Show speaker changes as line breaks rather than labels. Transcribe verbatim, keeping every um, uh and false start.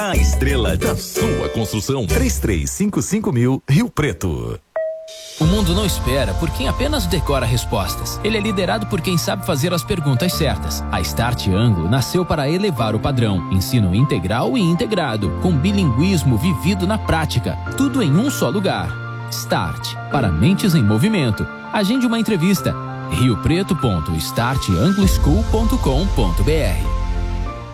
A estrela da sua construção. três três cinco cinco mil, Rio Preto.
O mundo não espera por quem apenas decora respostas. Ele é liderado por quem sabe fazer as perguntas certas. A Start Anglo nasceu para elevar o padrão. Ensino integral e integrado, com bilinguismo vivido na prática. Tudo em um só lugar. Start, para mentes em movimento. Agende uma entrevista. rio preto ponto start anglo school ponto com ponto br